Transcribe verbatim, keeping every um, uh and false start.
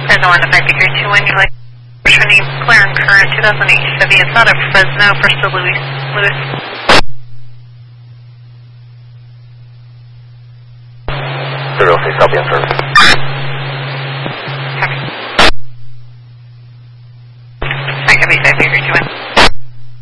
And the one that might be here too when you like Trinity McLaren Current two thousand eight Chevy. It's out of Fresno, first to Louis. Louis. Zero six, I'll be in service.